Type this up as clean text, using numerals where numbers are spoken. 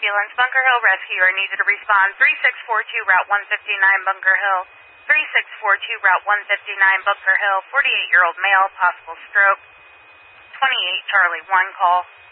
ambulance. Bunker Hill rescuer needed to respond. 3642 Route 159 Bunker Hill. 3642 Route 159 Bunker Hill. 48-year-old male, possible stroke. 28 Charlie 1 call.